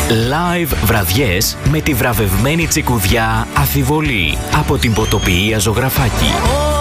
Live βραδιές με τη βραβευμένη τσικουδιά Αφιβολή από την ποτοποιία Ζωγραφάκη.